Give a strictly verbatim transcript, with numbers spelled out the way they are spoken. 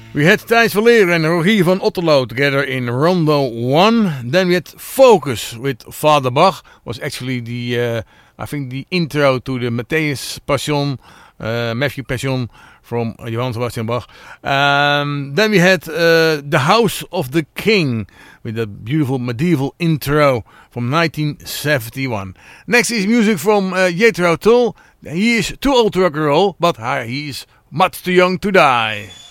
We had Thijs Verleer and Rogier van Otterlo together in Rondo one. Then we had Focus with Father Bach. Was actually the, uh, I think, the intro to the Matthäus Passion, uh, Matthew Passion from Johann Sebastian Bach. Um, then we had uh, The House of the King with a beautiful medieval intro from nineteen seventy-one. Next is music from uh, Jethro Tull. He is too old to rock and roll, but uh, he is much too young to die.